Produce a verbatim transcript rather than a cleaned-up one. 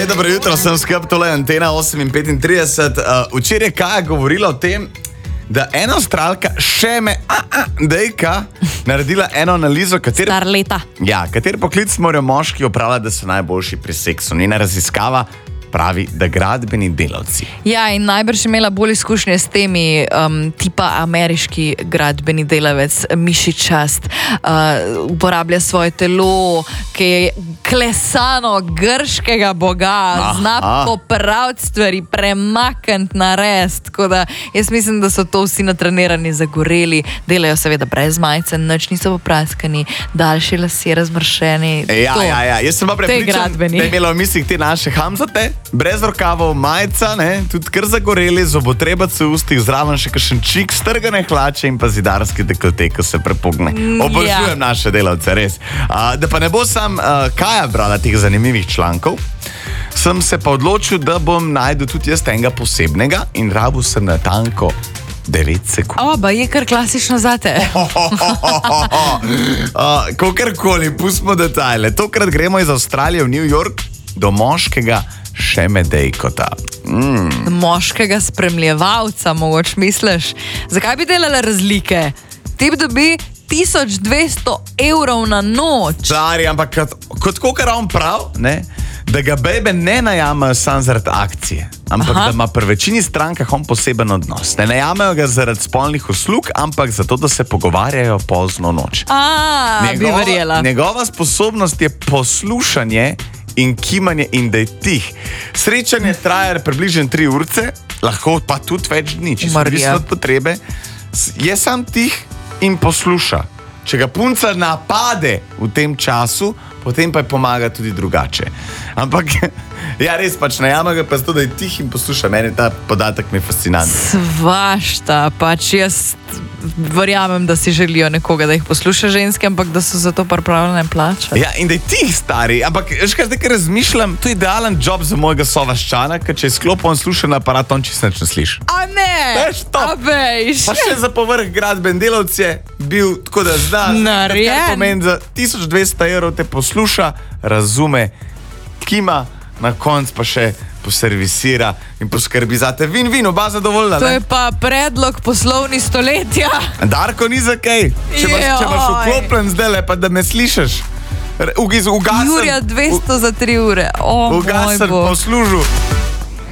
dobro jutro, sem skrb, tole Antena osem petintrideset. Uh, včeraj je Kaja govorila o tem, da ena Avstralka Šeme Dejka naredila eno analizo, kateri, Star leta. ja, kateri poklic morajo moški opravljati, da so najboljši pri seksu. Njena raziskava pravi, da gradbeni delavci. Ja, in najbrž imela bolj izkušnje s temi, um, tipa ameriški gradbeni delavec, mišičast, uh, uporablja svoje telo, ki je klesano grškega boga, Aha. zna popraviti stvari, premakniti, narediti. Tako da jaz mislim, da so to vsi natrenirani, zagoreli, delajo seveda brez majice, nič niso popraskani, daljši lasje razmršeni. Ja, to. ja, ja. Jaz sem pa prepričan, gradbeni. da je imela v mislih te naše hamzate, brez rokavov, majica, ne, tudi kar zagoreli, zobotrebac v ustih, zraven še kakšen čik, strgane hlače in pa zidarski dekolte, ko se prepogne. Obožujem ja. naše delavce, res. A, da pa ne bo sam uh, Kaja brala teh zanimivih člankov, sem se pa odločil, da bom najdel tudi jaz enega posebnega in rabil sem natanko devet sekund. Oba, je kar klasično zate. uh, Kokarkoli, pustimo detajle. Tokrat gremo iz Avstralije v New York do moškega Šeme Dejkota. Mm. Moškega spremljevalca, mogoče misliš. Zakaj bi delala razlike? Ti bi dobi tisoč dvesto evrov na noč. Stari, ampak kot kokar on prav, ne, da ga bebe ne najamajo samo zaradi akcije, ampak Aha. da ima pri večini strankah on poseben odnos. Ne najamejo ga zaradi spolnih uslug, ampak zato, da se pogovarjajo pozno noč. A, bi verjela. Njegova sposobnost je poslušanje in kimanje in da je tih. Srečanje traja približno tri urce, lahko pa tudi več dni, če so odvisno od potrebe. Je sam tih in posluša. Če ga punca napade v tem času, potem pa je pomaga tudi drugače. Ampak, ja, res pač najame ga pa zato, da je tih in posluša. Meni ta podatek mi je fascinantno. Svašta, pač jaz verjamem, da si želijo nekoga, da jih posluša ženske, ampak da so za to pripravljene plačati. Ja, in da je tih, stari. Ampak, veš kaj, zdaj, kaj razmišljam, to je idealen job za mojega sovaščana, ker če je sklopil on sluša na aparat, on čisto nič ne sliši. A ne! Veš, to. A veš! Pa še za povrh gradben delavc je bil tako, da zna, Narejen. kar pomeni za tisoč dvesto evrov te posluša, razume, kima, na konc pa še poservisira in poskrbi za te. Vin, vin, oba zadovoljna, To ne? je pa predlog poslovni stoletja. Darko, ni za kaj. Če imaš, če imaš Joj. vklopljen zdajle, pa da me slišiš. Ugasen, Jurja dvesto za tri ure. O, moj ugasen, bog. poslužil.